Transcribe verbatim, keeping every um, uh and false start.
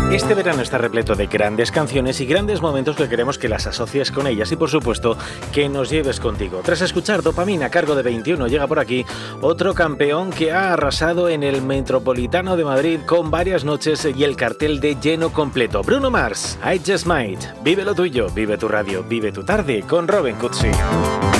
Este verano está repleto de grandes canciones y grandes momentos que queremos que las asocies con ellas y, por supuesto, que nos lleves contigo. Tras escuchar Dopamina a cargo de veintiuno, llega por aquí otro campeón que ha arrasado en el Metropolitano de Madrid con varias noches y el cartel de lleno completo. Bruno Mars, I Just Might. Vive lo tuyo, vive tu radio, vive tu tarde con Robin Cutsi.